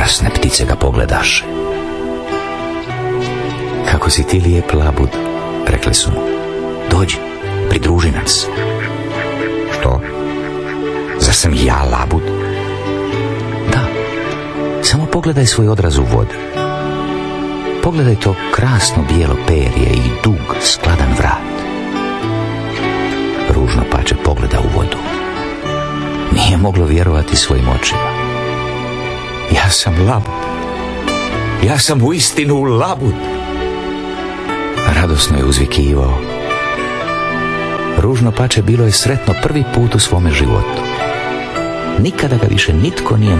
Krasne ptice ga pogledaše. Kako si ti lijep, labud, rekli su mu. Dođi, pridruži nas. Što? Zar sam ja labud? Da, samo pogledaj svoj odraz u vodi. Pogledaj to krasno bijelo perje i dug, skladan vrat. Ružno pače pogleda u vodu. Nije moglo vjerovati svojim očima. Ja sam labud. Ja sam uistinu labud. Radosno je uzvikivao. Ružno pače bilo je sretno prvi put u svome životu. Nikada ga više nitko nije